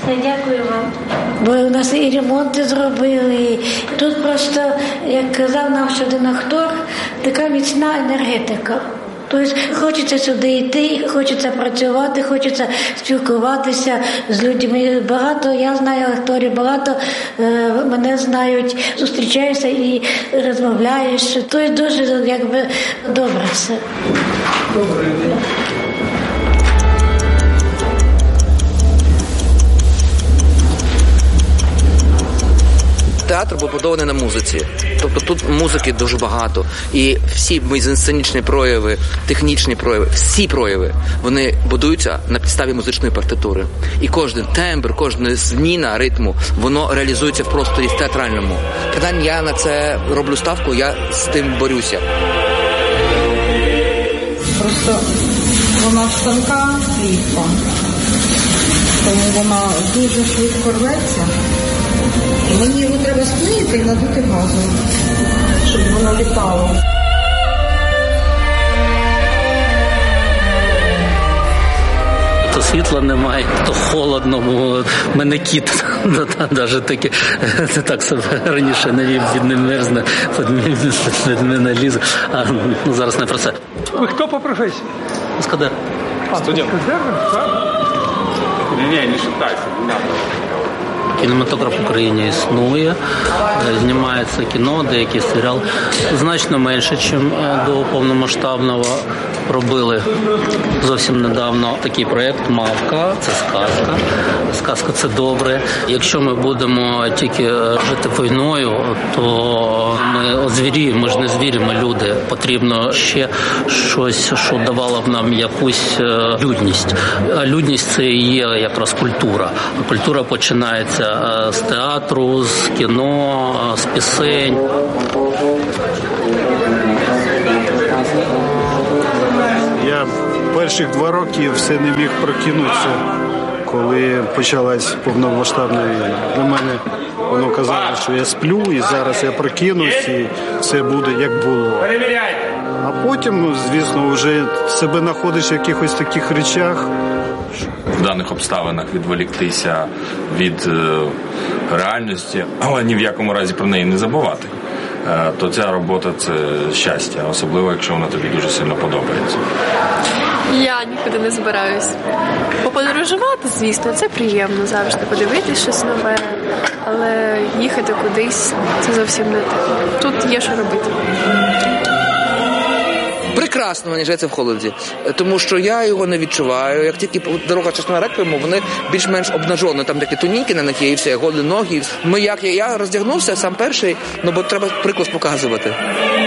Дякую вам. Бо у нас і ремонти зробили. І тут просто, як казав наш один актор, така міцна енергетика. Тобто хочеться сюди йти, хочеться працювати, хочеться спілкуватися з людьми. Багато, я знаю акторів, багато мене знають, зустрічаюся і розмовляєш. Тобто дуже якби добре все. Добре. Театр побудований на музиці. Тобто тут музики дуже багато. І всі мізансценічні прояви, технічні прояви, всі прояви, вони будуються на підставі музичної партитури. І кожен тембр, кожна зміна ритму, воно реалізується в просторі театральному. Коли я на це роблю ставку, я з тим борюся. Просто вона тонка плівка, тому вона дуже швидко рветься. І мені його треба склеїти і надути газом, щоб воно літало. То світла немає, то холодно, у мене кіт навіть таки так себе раніше не вів, він не мерзне, від мене лізе, а зараз не про це. Ви хто по професії? Каскадер. Студент. Ні, не шептайся, не надо. Кінематограф в Україні існує, знімається кіно, деякі серіали. Значно менше, ніж до повномасштабного. Робили зовсім недавно такий проєкт «Мавка». Це сказка. Сказка – це добре. Якщо ми будемо тільки жити війною, то ми озвіріємо, ми ж не звірі, ми люди. Потрібно ще щось, що давало б нам якусь людність. А людність – це і є якраз культура. Культура починається з театру, з кіно, з пісень. Я перших 2 роки все не міг прокинутися, коли почалась повномасштабна війна. Для мене воно казало, що я сплю, і зараз я прокинусь, і все буде як було. А потім, звісно, вже себе знаходиш в якихось таких речах. В даних обставинах відволіктися від реальності, але ні в якому разі про неї не забувати. То ця робота – це щастя, особливо, якщо вона тобі дуже сильно подобається. Я нікуди не збираюсь. Поподорожувати, звісно, це приємно завжди, подивитись щось нове, але їхати кудись – це зовсім не те. Тут є що робити. Прекрасно мені живеться в холоді, тому що я його не відчуваю. Як тільки дорога частина реквієму, вони більш-менш обнажені, там такі туніки на них є, і все, голі ноги. Я роздягнувся сам перший, бо треба приклад показувати.